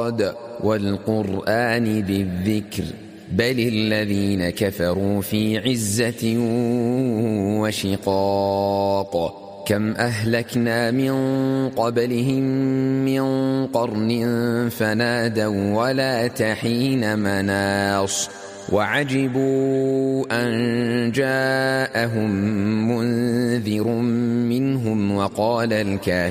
صاد والقرآن ذي الذكر بل الذين كفروا في عزة وشقاق كم أهلكنا من قبلهم من قرن فنادوا ولا تحين مناص وعجبوا أن جاءهم منذر منهم وقال الكافرون